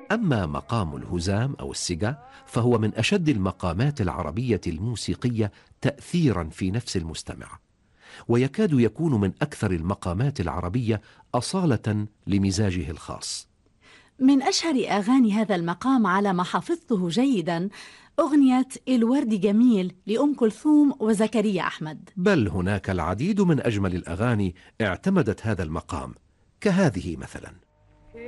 أما مقام الهزام أو السجا فهو من أشد المقامات العربية الموسيقية تأثيرا في نفس المستمع، ويكاد يكون من أكثر المقامات العربية أصالة لمزاجه الخاص. من أشهر أغاني هذا المقام على ما حفظته جيدا أغنية الورد جميل لأم كلثوم وزكريا أحمد. بل هناك العديد من أجمل الأغاني اعتمدت هذا المقام، كهذه مثلا: